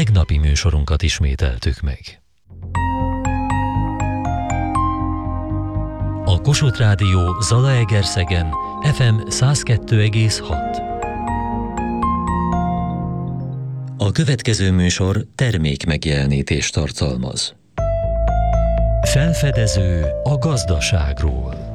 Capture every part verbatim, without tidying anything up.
tegnapi műsorunkat ismételtük meg. A Kossuth Rádió Zalaegerszegen ef em száz kettő egész hat. A következő műsor termékmegjelenítést tartalmaz. Felfedező a gazdaságról.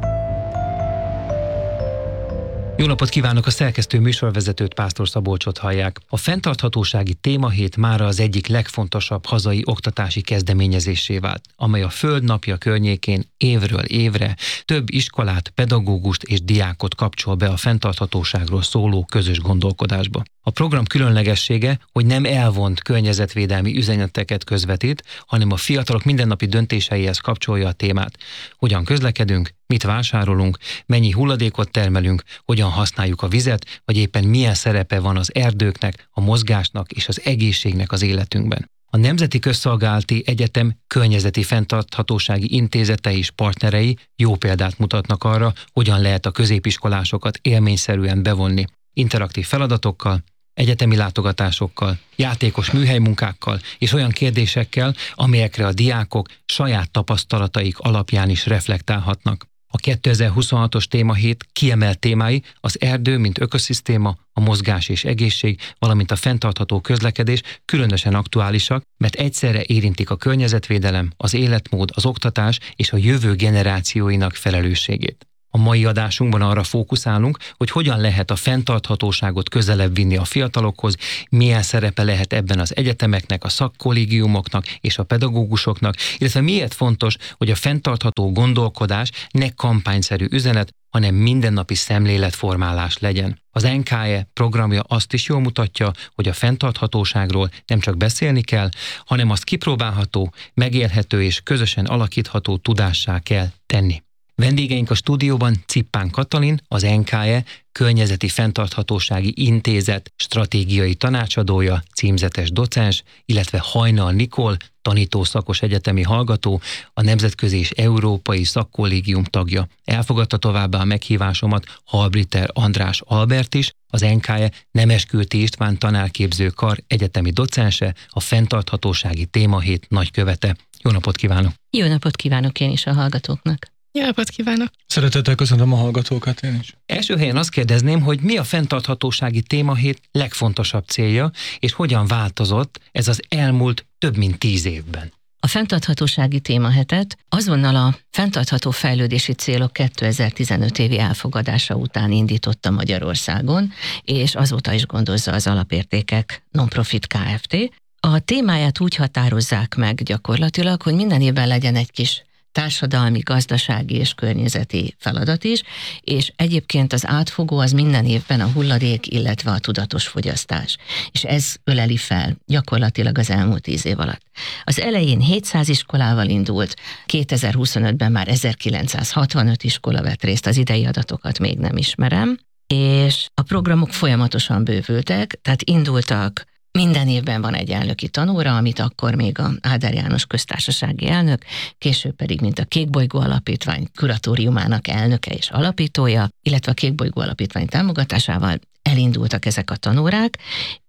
Jó napot kívánok, a szerkesztő műsorvezetőt, Pásztor Szabolcsot hallják. A fenntarthatósági témahét mára az egyik legfontosabb hazai oktatási kezdeményezésé vált, amely a Föld napja környékén évről évre több iskolát, pedagógust és diákot kapcsol be a fenntarthatóságról szóló közös gondolkodásba. A program különlegessége, hogy nem elvont környezetvédelmi üzeneteket közvetít, hanem a fiatalok mindennapi döntéseihez kapcsolja a témát. Hogyan közlekedünk, mit vásárolunk, mennyi hulladékot termelünk, hogyan használjuk a vizet, vagy éppen milyen szerepe van az erdőknek, a mozgásnak és az egészségnek az életünkben. A Nemzeti Közszolgálati Egyetem Környezeti Fenntarthatósági Intézete és partnerei jó példát mutatnak arra, hogyan lehet a középiskolásokat élményszerűen bevonni. Interaktív feladatokkal, egyetemi látogatásokkal, játékos műhelymunkákkal és olyan kérdésekkel, amelyekre a diákok saját tapasztalataik alapján is reflektálhatnak. A kétezer-huszonhatos témahét kiemelt témái az erdő, mint ökoszisztéma, a mozgás és egészség, valamint a fenntartható közlekedés különösen aktuálisak, mert egyszerre érintik a környezetvédelem, az életmód, az oktatás és a jövő generációinak felelősségét. A mai adásunkban arra fókuszálunk, hogy hogyan lehet a fenntarthatóságot közelebb vinni a fiatalokhoz, milyen szerepe lehet ebben az egyetemeknek, a szakkollégiumoknak és a pedagógusoknak, illetve miért fontos, hogy a fenntartható gondolkodás ne kampányszerű üzenet, hanem mindennapi szemléletformálás legyen. Az en ká e programja azt is jól mutatja, hogy a fenntarthatóságról nem csak beszélni kell, hanem azt kipróbálható, megélhető és közösen alakítható tudássá kell tenni. Vendégeink a stúdióban Cippán Katalin, az en ká e Környezeti Fenntarthatósági Intézet stratégiai tanácsadója, címzetes docens, illetve Hajnal Nikol, tanítószakos egyetemi hallgató, a Nemzetközi és Európai Szakkollégium tagja. Elfogadta továbbá a meghívásomat Halbriter András Albert is, az en ká e Nemeskülti István tanárképző kar egyetemi docense, a fenntarthatósági témahét nagykövete. Jó napot kívánok! Jó napot kívánok én is a hallgatóknak! Jó napot kívánok! Szeretettel köszöntöm a hallgatókat én is. Első helyen azt kérdezném, hogy mi a fenntarthatósági témahét legfontosabb célja, és hogyan változott ez az elmúlt több mint tíz évben? A fenntarthatósági témahetet azonnal a fenntartható fejlődési célok kétezer-tizenöt évi elfogadása után indította Magyarországon, és azóta is gondozza az Alapértékek Non-Profit Kft. A témáját úgy határozzák meg gyakorlatilag, hogy minden évben legyen egy kis társadalmi, gazdasági és környezeti feladat is, és egyébként az átfogó az minden évben a hulladék, illetve a tudatos fogyasztás. És ez öleli fel gyakorlatilag az elmúlt tíz év alatt. Az elején hétszáz iskolával indult, kétezer-huszonötben már ezerkilencszázhatvanöt iskola vett részt, az idei adatokat még nem ismerem, és a programok folyamatosan bővültek, tehát indultak. Minden évben van egy elnöki tanóra, amit akkor még a Áder János köztársasági elnök, később pedig mint a Kékbolygó Alapítvány kuratóriumának elnöke és alapítója, illetve a Kékbolygó Alapítvány támogatásával elindultak ezek a tanórák,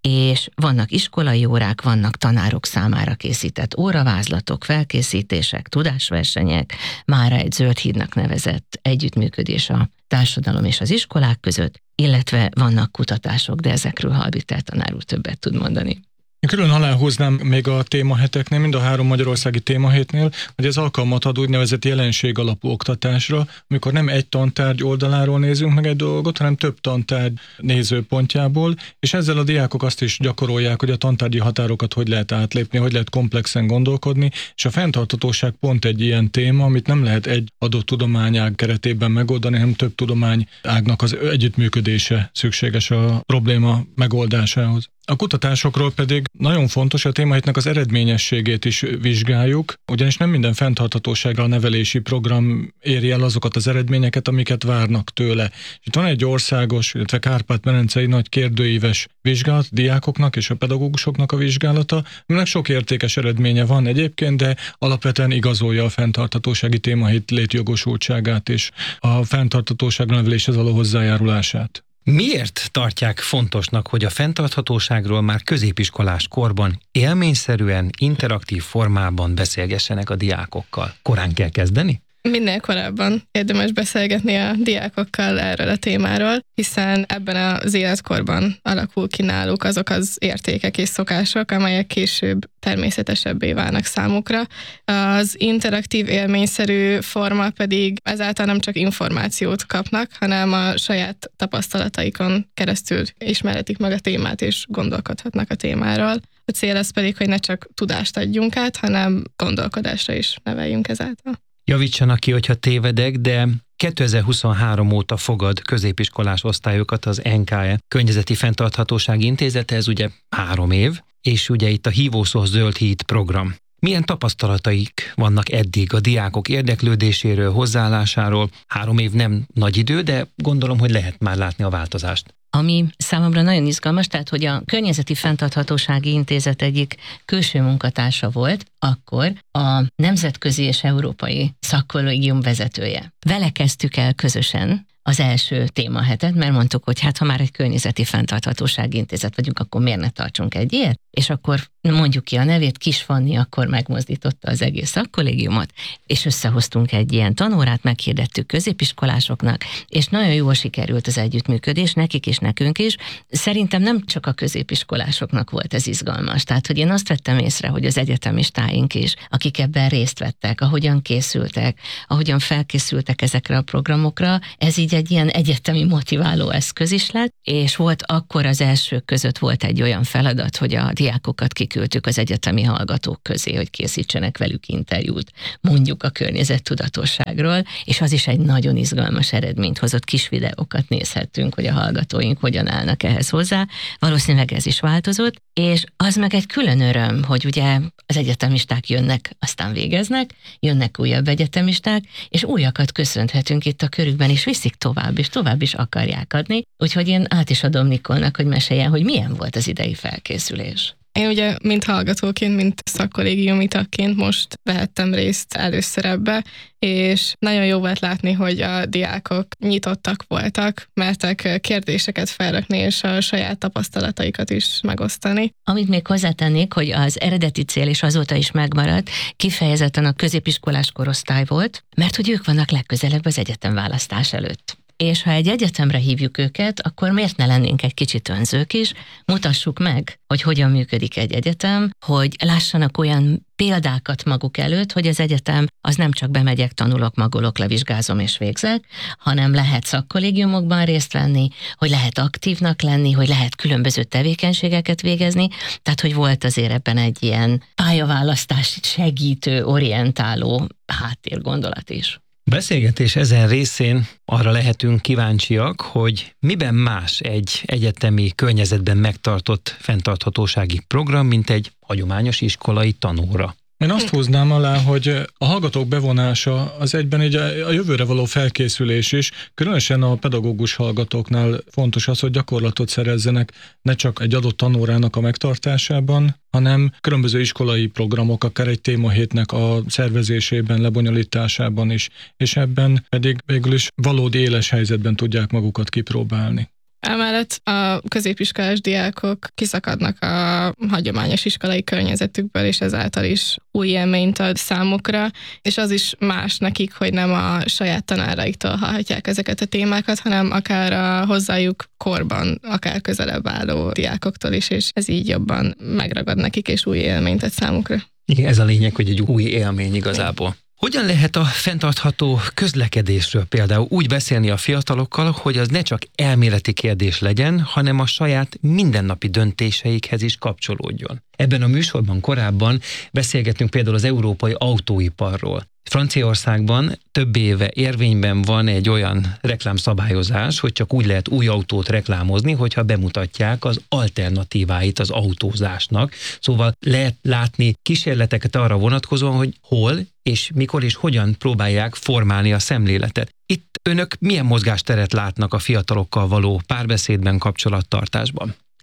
és vannak iskolai órák, vannak tanárok számára készített óravázlatok, felkészítések, tudásversenyek, mára egy zöld hídnak nevezett együttműködés a társadalom és az iskolák között, illetve vannak kutatások, de ezekről Halbriter tanár úr többet tud mondani. Én külön aláhúznám még a témaheteknél, mind a három magyarországi témahétnél, hogy ez alkalmat ad úgynevezett jelenség alapú oktatásra, amikor nem egy tantárgy oldaláról nézünk meg egy dolgot, hanem több tantárgy nézőpontjából, és ezzel a diákok azt is gyakorolják, hogy a tantárgyi határokat hogy lehet átlépni, hogy lehet komplexen gondolkodni, és a fenntarthatóság pont egy ilyen téma, amit nem lehet egy adott tudományág keretében megoldani, hanem több tudományágnak az együttműködése szükséges a probléma megoldásához. A kutatásokról pedig nagyon fontos, hogy a témahétnek az eredményességét is vizsgáljuk, ugyanis nem minden fenntarthatóságra a nevelési program éri el azokat az eredményeket, amiket várnak tőle. Itt van egy országos, illetve kárpát-medencei nagy kérdőíves vizsgálat, diákoknak és a pedagógusoknak a vizsgálata, aminek sok értékes eredménye van egyébként, de alapvetően igazolja a fenntarthatósági témahét létjogosultságát és a fenntarthatóságra neveléshez való hozzájárulását. Miért tartják fontosnak, hogy a fenntarthatóságról már középiskolás korban élményszerűen, interaktív formában beszélgessenek a diákokkal? Korán kell kezdeni? Minél korábban érdemes beszélgetni a diákokkal erről a témáról, hiszen ebben az életkorban alakul ki náluk azok az értékek és szokások, amelyek később természetesebbé válnak számukra. Az interaktív élményszerű forma pedig ezáltal nem csak információt kapnak, hanem a saját tapasztalataikon keresztül ismerhetik meg a témát és gondolkodhatnak a témáról. A cél az pedig, hogy ne csak tudást adjunk át, hanem gondolkodásra is neveljünk ezáltal. Javítsanak ki, hogyha tévedek, de kétezer-huszonhárom óta fogad középiskolás osztályokat az en ká e Környezeti Fenntarthatósági Intézete, ez ugye három év, és ugye itt a hívószó Zöld Híd program. Milyen tapasztalataik vannak eddig a diákok érdeklődéséről, hozzáállásáról? Három év nem nagy idő, de gondolom, hogy lehet már látni a változást. Ami számomra nagyon izgalmas, tehát hogy a Környezeti Fenntarthatósági Intézet egyik külső munkatársa volt, akkor a nemzetközi és európai szakkollégium vezetője. Vele kezdtük el közösen az első témahetet, mert mondtuk, hogy hát ha már egy Környezeti Fenntarthatósági Intézet vagyunk, akkor miért ne tartsunk egy ilyet? És akkor mondjuk ki a nevét, Kis Fanni akkor megmozdította az egész szakkollégiumot, és összehoztunk egy ilyen tanórát, meghirdettük középiskolásoknak, és nagyon jól sikerült az együttműködés, nekik és nekünk is. Szerintem nem csak a középiskolásoknak volt ez izgalmas. Tehát, hogy én azt vettem észre, hogy az egyetemistáink is, akik ebben részt vettek, ahogyan készültek, ahogyan felkészültek ezekre a programokra, ez így egy ilyen egyetemi motiváló eszköz is lett, és volt akkor az elsők között volt egy olyan feladat, hogy a diákokat kiküldtük az egyetemi hallgatók közé, hogy készítsenek velük interjút, mondjuk a környezettudatosságról, és az is egy nagyon izgalmas eredményt hozott, kis videókat nézhettünk, hogy a hallgatóink hogyan állnak ehhez hozzá. Valószínűleg ez is változott, és az meg egy külön öröm, hogy ugye az egyetemisták jönnek, aztán végeznek, jönnek újabb egyetemisták, és újakat köszönhetünk itt a körükben, és viszik tovább, és tovább is akarják adni. Úgyhogy én át is adom Nikolnak, hogy meséljen, hogy milyen volt az idei felkészülés. Én ugye, mint hallgatóként, mint szakkollégiumi tagként most vehettem részt először ebbe, és nagyon jó volt látni, hogy a diákok nyitottak voltak, mertek kérdéseket felrakni, és a saját tapasztalataikat is megosztani. Amit még hozzátennék, hogy az eredeti cél és azóta is megmaradt, kifejezetten a középiskolás korosztály volt, mert hogy ők vannak legközelebb az egyetemválasztás előtt. És ha egy egyetemre hívjuk őket, akkor miért ne lennénk egy kicsit önzők is, mutassuk meg, hogy hogyan működik egy egyetem, hogy lássanak olyan példákat maguk előtt, hogy az egyetem az nem csak bemegyek, tanulok, magolok, levizsgázom és végzek, hanem lehet szakkollégiumokban részt venni, hogy lehet aktívnak lenni, hogy lehet különböző tevékenységeket végezni, tehát hogy volt azért ebben egy ilyen pályaválasztást segítő, orientáló háttérgondolat is. Beszélgetés ezen részén arra lehetünk kíváncsiak, hogy miben más egy egyetemi környezetben megtartott fenntarthatósági program, mint egy hagyományos iskolai tanóra. Én azt húznám alá, hogy a hallgatók bevonása az egyben így a jövőre való felkészülés is, különösen a pedagógus hallgatóknál fontos az, hogy gyakorlatot szerezzenek ne csak egy adott tanórának a megtartásában, hanem különböző iskolai programok, akár egy témahétnek a szervezésében, lebonyolításában is, és ebben pedig végül is valódi éles helyzetben tudják magukat kipróbálni. Emellett a középiskolás diákok kiszakadnak a hagyományos iskolai környezetükből, és ezáltal is új élményt ad számukra, és az is más nekik, hogy nem a saját tanáraiktól hallhatják ezeket a témákat, hanem akár a hozzájuk korban, akár közelebb álló diákoktól is, és ez így jobban megragad nekik, és új élményt ad számukra. Igen, ez a lényeg, hogy egy új élmény igazából. Hogyan lehet a fenntartható közlekedésről például úgy beszélni a fiatalokkal, hogy az ne csak elméleti kérdés legyen, hanem a saját mindennapi döntéseikhez is kapcsolódjon? Ebben a műsorban korábban beszélgettünk például az európai autóiparról. Franciaországban több éve érvényben van egy olyan reklámszabályozás, hogy csak úgy lehet új autót reklámozni, hogyha bemutatják az alternatíváit az autózásnak. Szóval lehet látni kísérleteket arra vonatkozóan, hogy hol és mikor és hogyan próbálják formálni a szemléletet. Itt önök milyen mozgásteret látnak a fiatalokkal való párbeszédben, kapcsolattartásban?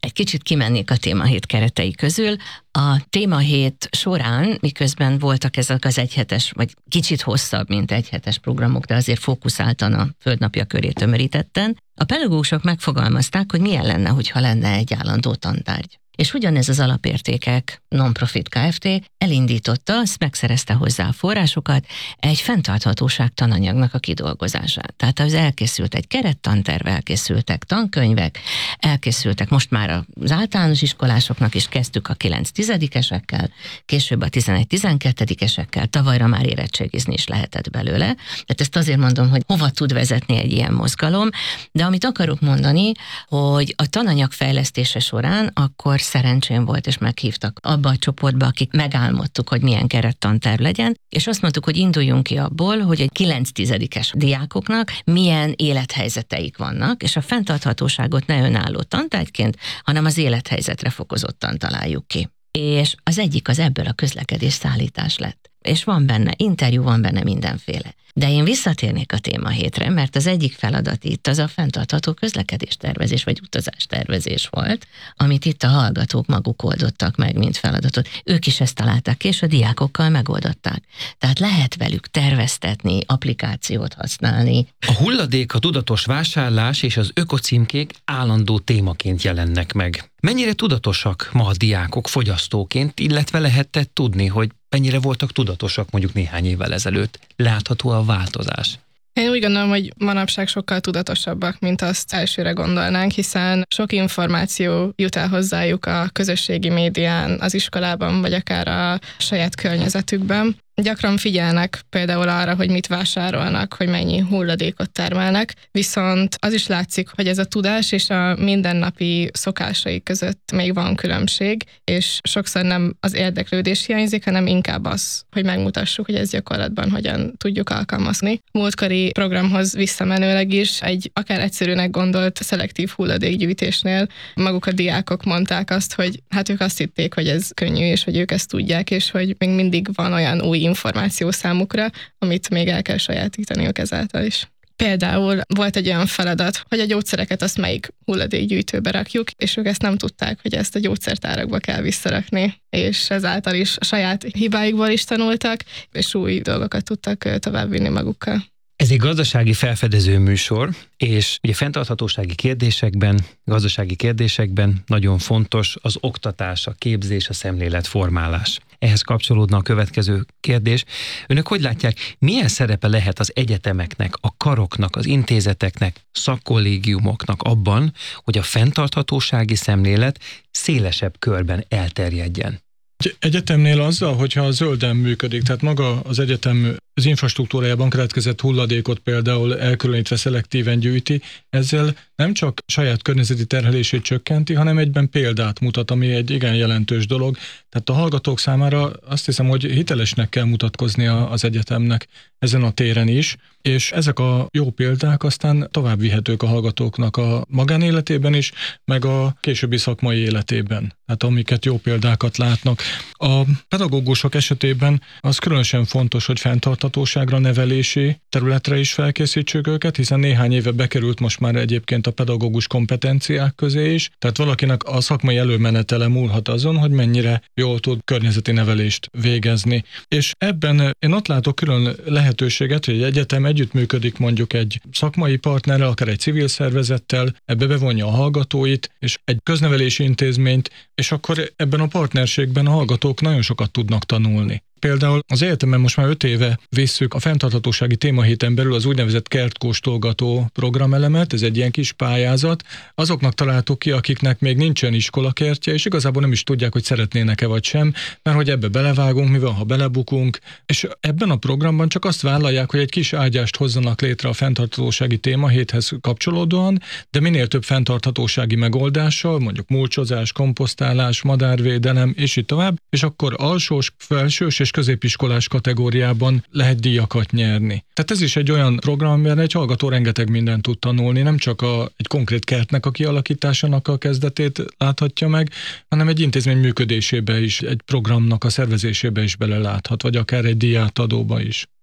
egy kicsit kimennék a témahét keretei közül. A témahét során, miközben voltak ezek az egyhetes, vagy kicsit hosszabb, mint egyhetes programok, de azért fókuszáltan a Földnapja köré tömörítetten, a pedagógusok megfogalmazták, hogy milyen lenne, hogyha lenne egy állandó tantárgy. És ugyanez az Alapértékek Non-Profit Kft. Elindította, azt megszerezte hozzá a forrásokat, egy fenntarthatóság tananyagnak a kidolgozását. Tehát az elkészült egy kerettanterv, elkészültek tankönyvek, elkészültek most már az általános iskolásoknak is, kezdtük a kilenc-tizedikesekkel, később a tizenegy-tizenkettedikesekkel, tavalyra már érettségizni is lehetett belőle. Tehát ezt azért mondom, hogy hova tud vezetni egy ilyen mozgalom, de amit akarok mondani, hogy a tananyag fejlesztése során akkor szerencsém volt, és meghívtak abba a csoportba, akik megálmodtuk, hogy milyen kerettanterv legyen, és azt mondtuk, hogy induljunk ki abból, hogy egy kilenc-tizedikes diákoknak milyen élethelyzeteik vannak, és a fenntarthatóságot ne önálló tantárgyként, hanem az élethelyzetre fokozottan találjuk ki. És az egyik az ebből a közlekedés szállítás lett. És van benne interjú, van benne mindenféle. De én visszatérnék a témahétre, mert az egyik feladat itt az a fenntartható közlekedéstervezés vagy utazástervezés volt, amit itt a hallgatók maguk oldottak meg, mint feladatot. Ők is ezt találták ki, és a diákokkal megoldották. Tehát lehet velük terveztetni, applikációt használni. A hulladék, a tudatos vásárlás és az ökocímkék állandó témaként jelennek meg. Mennyire tudatosak ma a diákok fogyasztóként, illetve lehetett tudni, hogy mennyire voltak tudatosak mondjuk néhány évvel ezelőtt? Látható a változás? Én úgy gondolom, hogy manapság sokkal tudatosabbak, mint azt elsőre gondolnánk, hiszen sok információ jut el hozzájuk a közösségi médián, az iskolában, vagy akár a saját környezetükben. Gyakran figyelnek például arra, hogy mit vásárolnak, hogy mennyi hulladékot termelnek, viszont az is látszik, hogy ez a tudás és a mindennapi szokásai között még van különbség, és sokszor nem az érdeklődés hiányzik, hanem inkább az, hogy megmutassuk, hogy ez gyakorlatban hogyan tudjuk alkalmazni. Múltkori programhoz visszamenőleg is egy akár egyszerűnek gondolt szelektív hulladékgyűjtésnél maguk a diákok mondták azt, hogy hát ők azt hitték, hogy ez könnyű, és hogy ők ezt tudják, és hogy még mindig van olyan új információ számukra, amit még el kell sajátítaniuk ezáltal is. Például volt egy olyan feladat, hogy a gyógyszereket azt melyik hulladékgyűjtőbe rakjuk, és ők ezt nem tudták, hogy ezt a gyógyszertárakba kell visszarakni, és ezáltal is a saját hibáikból is tanultak, és új dolgokat tudtak továbbvinni magukkal. Ez egy gazdasági felfedező műsor, és ugye fenntarthatósági kérdésekben, gazdasági kérdésekben nagyon fontos az oktatás, a képzés, a szemléletformálás. Ehhez kapcsolódna a következő kérdés. Önök hogy látják, milyen szerepe lehet az egyetemeknek, a karoknak, az intézeteknek, szakkollégiumoknak abban, hogy a fenntarthatósági szemlélet szélesebb körben elterjedjen? Egyetemnél azzal, hogyha zölden működik, tehát maga az egyetem az infrastruktúrájában keletkezett hulladékot például elkülönítve szelektíven gyűjti, ezzel nem csak saját környezeti terhelését csökkenti, hanem egyben példát mutat, ami egy igen jelentős dolog. Tehát a hallgatók számára azt hiszem, hogy hitelesnek kell mutatkoznia az egyetemnek ezen a téren is, és ezek a jó példák aztán tovább vihetők a hallgatóknak a magánéletében is, meg a későbbi szakmai életében. Tehát amiket jó példákat látnak. A pedagógusok esetében az különösen fontos, hogy fenntarthatóságra, nevelési területre is felkészítsük őket, hiszen néhány éve bekerült most már egyébként a pedagógus kompetenciák közé is, tehát valakinek a szakmai előmenetele múlhat azon, hogy mennyire jól tud környezeti nevelést végezni. És ebben én ott látok külön lehetőséget, hogy egy egyetem együttműködik mondjuk egy szakmai partnerrel, akár egy civil szervezettel, ebbe bevonja a hallgatóit, és egy köznevelési intézményt, és akkor ebben a partnerségben a hallgatók nagyon sokat tudnak tanulni. Például az egyetemen most már öt éve visszük a fenntarthatósági témahéten belül az úgynevezett kertkóstolgató programelemet, ez egy ilyen kis pályázat. Azoknak találtuk ki, akiknek még nincsen iskolakertje, és igazából nem is tudják, hogy szeretnének-e vagy sem, mert hogy ebbe belevágunk, mi van, ha belebukunk, és ebben a programban csak azt vállalják, hogy egy kis ágyást hozzanak létre a fenntarthatósági témahéthez kapcsolódóan, de minél több fenntarthatósági megoldással, mondjuk mulcsozás, komposztálás, madárvédelem, és így tovább, és akkor alsós, felsős és középiskolás kategóriában lehet díjakat nyerni. Tehát ez is egy olyan program, amiben egy hallgató rengeteg mindent tud tanulni, nem csak a, egy konkrét kertnek a kialakításának a kezdetét láthatja meg, hanem egy intézmény működésébe is, egy programnak a szervezésébe is beleláthat, vagy akár egy díjátadóba is.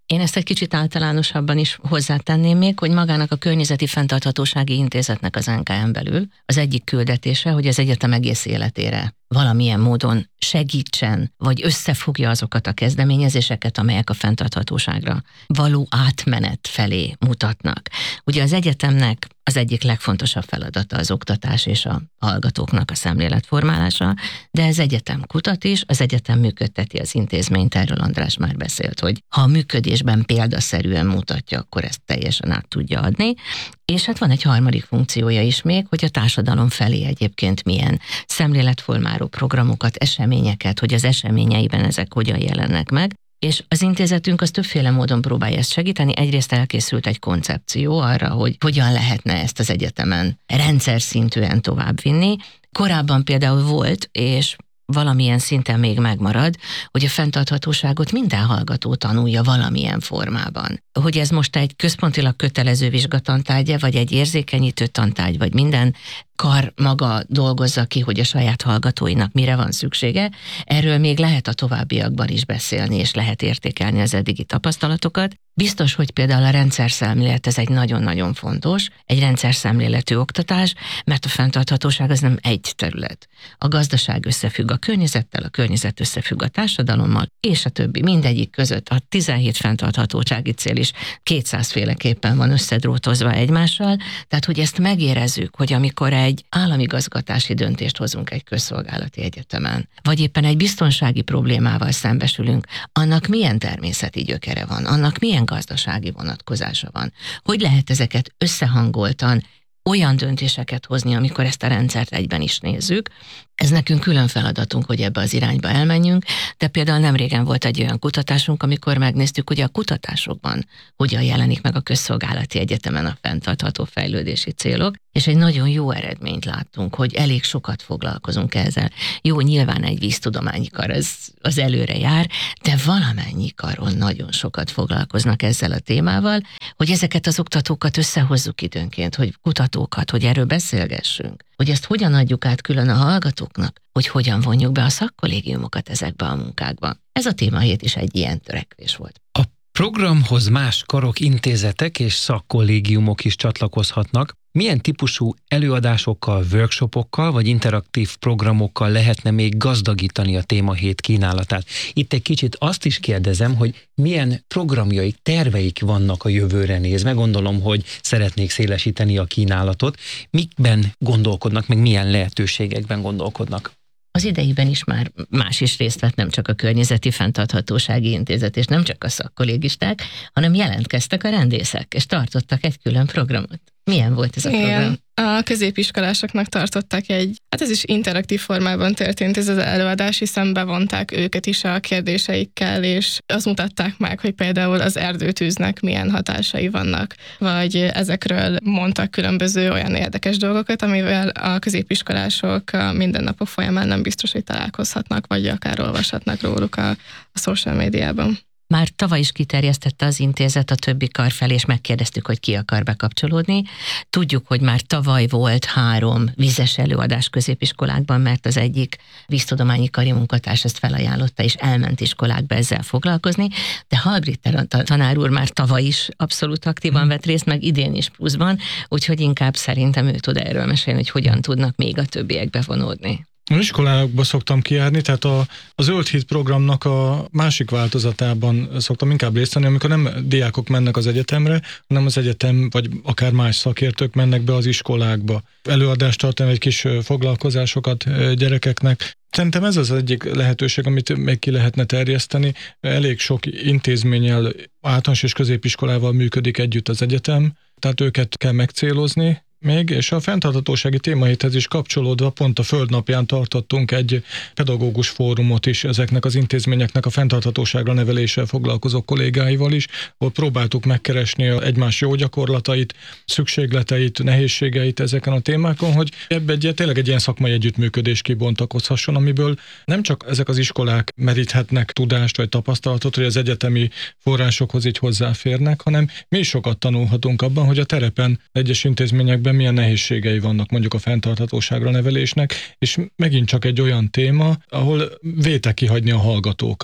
Én ezt egy kicsit általánosabban is hozzátenném még, hogy magának a Környezeti Fenntarthatósági Intézetnek az en ká en belül az egyik küldetése, hogy az egyetem egész életére valamilyen módon segítsen, vagy összefogja azokat a kezdeményezéseket, amelyek a fenntarthatóságra való átmenet felé mutatnak. Ugye az egyetemnek az egyik legfontosabb feladata az oktatás és a hallgatóknak a szemléletformálása, de az egyetem kutat is, az egyetem működteti az intézményt, erről András már beszélt, hogy ha a működésben példaszerűen mutatja, akkor ezt teljesen át tudja adni. És hát van egy harmadik funkciója is még, hogy a társadalom felé egyébként milyen szemléletformáló programokat, eseményeket, hogy az eseményeiben ezek hogyan jelennek meg. És az intézetünk az többféle módon próbálja ezt segíteni. Egyrészt elkészült egy koncepció arra, hogy hogyan lehetne ezt az egyetemen rendszer szintűen továbbvinni. Korábban például volt, és valamilyen szinten még megmarad, hogy a fenntarthatóságot minden hallgató tanulja valamilyen formában. Hogy ez most egy központilag kötelező vizsgatantárgya, vagy egy érzékenyítő tantárgy, vagy minden kar maga dolgozza ki, hogy a saját hallgatóinak mire van szüksége, erről még lehet a továbbiakban is beszélni, és lehet értékelni az eddigi tapasztalatokat. Biztos, hogy például a rendszerszemlélet ez egy nagyon-nagyon fontos, egy rendszerszemléletű oktatás, mert a fenntarthatóság az nem egy terület. A gazdaság összefügg a környezettel, a környezet összefügg a társadalommal, és a többi mindegyik között a tizenhét fenntarthatósági cél is kétszáz féleképpen van összedrótozva egymással, tehát hogy ezt megérezzük, hogy amikor egy államigazgatási döntést hozunk egy közszolgálati egyetemen, vagy éppen egy biztonsági problémával szembesülünk, annak milyen természeti gyökere van, annak milyen gazdasági vonatkozása van. Hogy lehet ezeket összehangoltan olyan döntéseket hozni, amikor ezt a rendszert egyben is nézzük. Ez nekünk külön feladatunk, hogy ebbe az irányba elmenjünk, de például nem régen volt egy olyan kutatásunk, amikor megnéztük, hogy a kutatásokban hogyan jelenik meg a közszolgálati egyetemen a fenntartható fejlődési célok, és egy nagyon jó eredményt láttunk, hogy elég sokat foglalkozunk ezzel. Jó, nyilván egy víztudományi kar az, az előre jár, de valamennyi karon nagyon sokat foglalkoznak ezzel a témával, hogy ezeket az oktatókat összehozzuk időnként, hogy kutatókat, hogy erről beszélgessünk, hogy ezt hogyan adjuk át külön a hallgatóknak, hogy hogyan vonjuk be a szakkollégiumokat ezekbe a munkákba. Ez a témahét is egy ilyen törekvés volt. A programhoz más karok, intézetek és szakkollégiumok is csatlakozhatnak. Milyen típusú előadásokkal, workshopokkal vagy interaktív programokkal lehetne még gazdagítani a témahét kínálatát? Itt egy kicsit azt is kérdezem, hogy milyen programjaik, terveik vannak a jövőre nézve. Gondolom, hogy szeretnék szélesíteni a kínálatot. Mikben gondolkodnak, meg milyen lehetőségekben gondolkodnak? Az ideiben is már más is részt vett, nem csak a Környezeti Fenntarthatósági Intézet, és nem csak a szakkollégisták, hanem jelentkeztek a rendészek, és tartottak egy külön programot. Milyen volt ez a program? Igen, a középiskolásoknak tartottak egy, hát ez is interaktív formában történt ez az előadás, hiszen bevonták őket is a kérdéseikkel, és azt mutatták meg, hogy például az erdőtűznek milyen hatásai vannak, vagy ezekről mondtak különböző olyan érdekes dolgokat, amivel a középiskolások a mindennapok folyamán nem biztos, hogy találkozhatnak, vagy akár olvashatnak róluk a, a social médiában. Már tavaly is kiterjesztette az intézet a többi kar felé, és megkérdeztük, hogy ki akar bekapcsolódni. Tudjuk, hogy már tavaly volt három vizes előadás középiskolákban, mert az egyik víztudományi kari munkatárs ezt felajánlotta, és elment iskolákba ezzel foglalkozni, de Halbritter tanár úr már tavaly is abszolút aktívan vett részt, meg idén is pluszban, úgyhogy inkább szerintem ő tud erről mesélni, hogy hogyan tudnak még a többiek bevonódni. Az iskolákba szoktam kijárni, tehát a, a Zöld Híd programnak a másik változatában szoktam inkább részt venni, amikor nem diákok mennek az egyetemre, hanem az egyetem vagy akár más szakértők mennek be az iskolákba. Előadást tartani, egy kis foglalkozásokat gyerekeknek. Szerintem ez az egyik lehetőség, amit még ki lehetne terjeszteni. Elég sok intézménnyel, általános és középiskolával működik együtt az egyetem, tehát őket kell megcélozni még, és a fenntarthatósági témahéthez is kapcsolódva pont a Földnapján tartottunk egy pedagógus fórumot is ezeknek az intézményeknek a fenntarthatóságra neveléssel foglalkozó kollégáival is, ahol próbáltuk megkeresni egymás jó gyakorlatait, szükségleteit, nehézségeit ezeken a témákon, hogy ebbe egy, tényleg egy ilyen szakmai együttműködés kibontakozhasson, amiből nem csak ezek az iskolák meríthetnek tudást vagy tapasztalatot, hogy az egyetemi forrásokhoz így hozzáférnek, hanem mi is sokat tanulhatunk abban, hogy a terepen egyes intézményekben milyen nehézségei vannak mondjuk a fenntarthatóságra nevelésnek, és megint csak egy olyan téma, ahol vétek kihagyni a hallgatókat.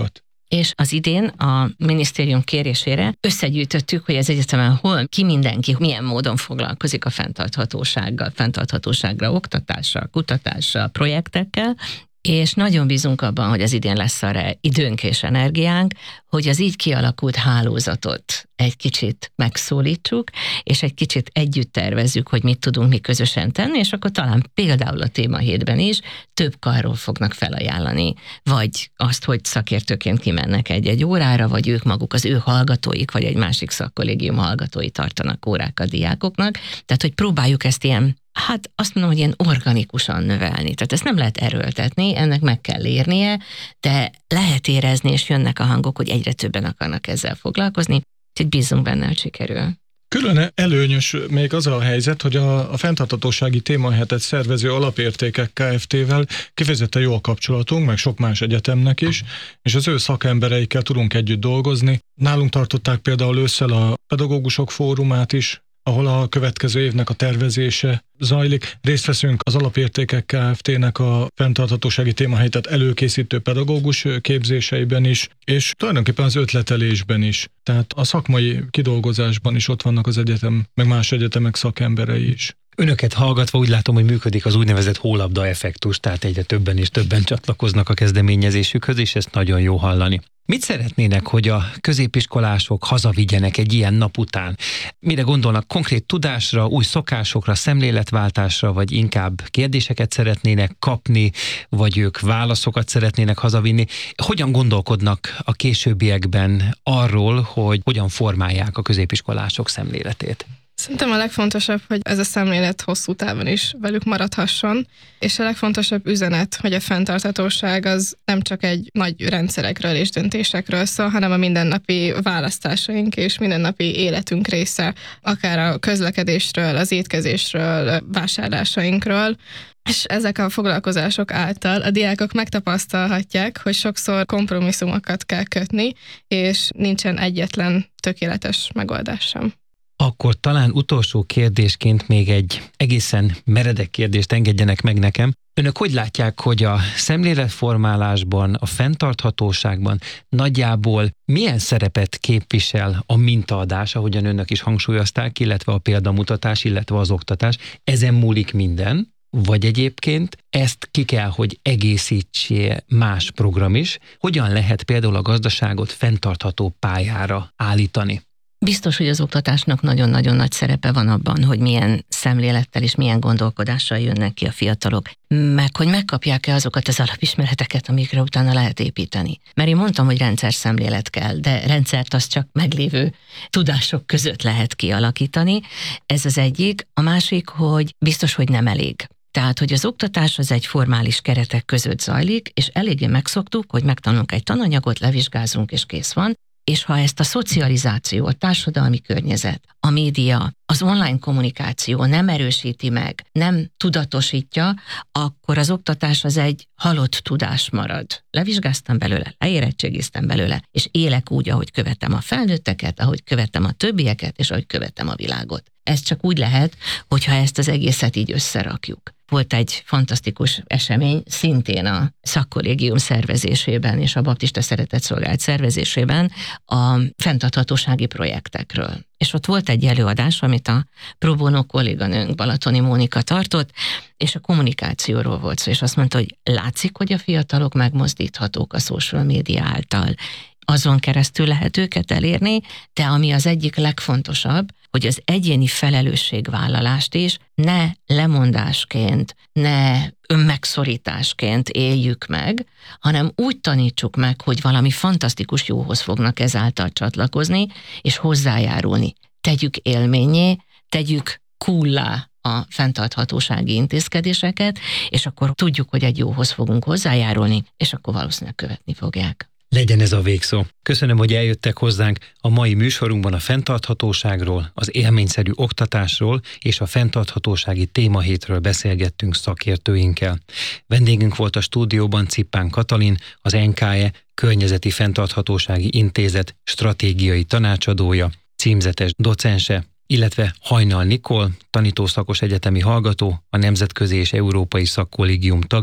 és az idén a minisztérium kérésére összegyűjtöttük, hogy az egyetemen hol, ki mindenki, milyen módon foglalkozik a fenntarthatósággal, fenntarthatóságra, oktatással, kutatással, projektekkel, és nagyon bízunk abban, hogy az idén lesz arra időnk és energiánk, hogy az így kialakult hálózatot egy kicsit megszólítsuk, és egy kicsit együtt tervezzük, hogy mit tudunk mi közösen tenni, és akkor talán például a témahétben is több karról fognak felajánlani, vagy azt, hogy szakértőként kimennek egy-egy órára, vagy ők maguk, az ő hallgatóik, vagy egy másik szakkollégium hallgatói tartanak órákat diákoknak, tehát hogy próbáljuk ezt ilyen, hát azt mondom, hogy ilyen organikusan növelni. Tehát ezt nem lehet erőltetni, ennek meg kell érnie, de lehet érezni, és jönnek a hangok, hogy egyre többen akarnak ezzel foglalkozni, úgyhogy bízunk benne, hogy sikerül. Külön előnyös még az a helyzet, hogy a, a fenntarthatósági témahetet szervező Alapértékek Kft-vel kifejezetten jó a kapcsolatunk, meg sok más egyetemnek is, és az ő szakembereikkel tudunk együtt dolgozni. Nálunk tartották például ősszel a pedagógusok fórumát is, ahol a következő évnek a tervezése zajlik. Részt veszünk az Alapértékek Kft-nek a fenntarthatósági témahetet előkészítő pedagógus képzéseiben is, és tulajdonképpen az ötletelésben is. Tehát a szakmai kidolgozásban is ott vannak az egyetem, meg más egyetemek szakemberei is. Önöket hallgatva úgy látom, hogy működik az úgynevezett hólabda effektus, tehát egyre többen és többen csatlakoznak a kezdeményezésükhöz, és ezt nagyon jó hallani. Mit szeretnének, hogy a középiskolások hazavigyenek egy ilyen nap után? Mire gondolnak? Konkrét tudásra, új szokásokra, szemléletváltásra, vagy inkább kérdéseket szeretnének kapni, vagy ők válaszokat szeretnének hazavinni? Hogyan gondolkodnak a későbbiekben arról, hogy hogyan formálják a középiskolások szemléletét? Szerintem a legfontosabb, hogy ez a szemlélet hosszú távon is velük maradhasson, és a legfontosabb üzenet, hogy a fenntarthatóság az nem csak egy nagy rendszerekről és döntésekről szól, hanem a mindennapi választásaink és mindennapi életünk része, akár a közlekedésről, az étkezésről, vásárlásainkról. És ezek a foglalkozások által a diákok megtapasztalhatják, hogy sokszor kompromisszumokat kell kötni, és nincsen egyetlen tökéletes megoldás sem. Akkor talán utolsó kérdésként még egy egészen meredek kérdést engedjenek meg nekem. Önök hogy látják, hogy a szemléletformálásban, a fenntarthatóságban nagyjából milyen szerepet képvisel a mintaadás, ahogyan önök is hangsúlyozták, illetve a példamutatás, illetve az oktatás? Ezen múlik minden? Vagy egyébként ezt ki kell, hogy egészítse más program is? Hogyan lehet például a gazdaságot fenntartható pályára állítani? Biztos, hogy az oktatásnak nagyon-nagyon nagy szerepe van abban, hogy milyen szemlélettel és milyen gondolkodással jönnek ki a fiatalok, meg hogy megkapják-e azokat az alapismereteket, amikre utána lehet építeni. Mert én mondtam, hogy rendszer szemlélet kell, de rendszert az csak meglévő tudások között lehet kialakítani. Ez az egyik. A másik, hogy biztos, hogy nem elég. Tehát, hogy az oktatás az egy formális keretek között zajlik, és eléggé megszoktuk, hogy megtanulunk egy tananyagot, levizsgázunk, és kész van. És ha ezt a szocializáció, a társadalmi környezet, a média, az online kommunikáció nem erősíti meg, nem tudatosítja, akkor az oktatás az egy halott tudás marad. Levizsgáztam belőle, leérettségiztem belőle, és élek úgy, ahogy követem a felnőtteket, ahogy követem a többieket, és ahogy követem a világot. Ez csak úgy lehet, hogyha ezt az egészet így összerakjuk. Volt egy fantasztikus esemény, szintén a szakkollégium szervezésében és a Baptista Szeretetszolgálat szervezésében a fenntarthatósági projektekről. És ott volt egy előadás, amit a pro bono kolléganőnk Balatoni Mónika tartott, és a kommunikációról volt szó, és azt mondta, hogy látszik, hogy a fiatalok megmozdíthatók a social media által. Azon keresztül lehet őket elérni, de ami az egyik legfontosabb, hogy az egyéni felelősségvállalást is ne lemondásként, ne önmegszorításként éljük meg, hanem úgy tanítsuk meg, hogy valami fantasztikus jóhoz fognak ezáltal csatlakozni, és hozzájárulni. Tegyük élménnyé, tegyük cool-lá a fenntarthatósági intézkedéseket, és akkor tudjuk, hogy egy jóhoz fogunk hozzájárulni, és akkor valószínűleg követni fogják. Legyen ez a végszó. Köszönöm, hogy eljöttek hozzánk. A mai műsorunkban a fenntarthatóságról, az élményszerű oktatásról és a fenntarthatósági témahétről beszélgettünk szakértőinkkel. Vendégünk volt a stúdióban Cippán Katalin, az en ká e Környezeti Fenntarthatósági Intézet stratégiai tanácsadója, címzetes docense, illetve Hajnal Nikol, tanítószakos egyetemi hallgató, a Nemzetközi és Európai Szakkollégium tagja,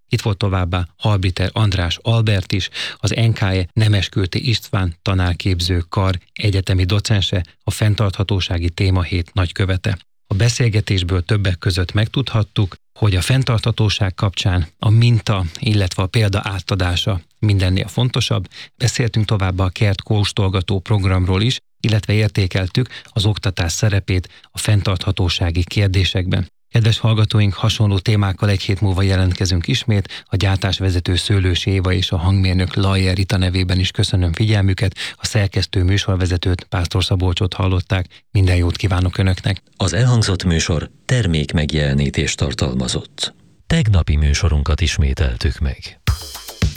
Itt volt továbbá Halbiter András Albert is, az en ká e Nemeskülti István tanárképző kar egyetemi docense, a fenntarthatósági témahét nagykövete. A beszélgetésből többek között megtudhattuk, hogy a fenntarthatóság kapcsán a minta, illetve a példa átadása mindennél fontosabb. Beszéltünk továbbá a kert kóstolgató programról is, illetve értékeltük az oktatás szerepét a fenntarthatósági kérdésekben. Kedves hallgatóink, hasonló témákkal egy hét múlva jelentkezünk ismét. A gyártásvezető Szőlős Éva és a hangmérnök Lajer Rita nevében is köszönöm figyelmüket. A szerkesztő műsorvezetőt, Pásztor Szabolcsot hallották. Minden jót kívánok Önöknek! Az elhangzott műsor termék megjelenítést tartalmazott. Tegnapi műsorunkat ismételtük meg.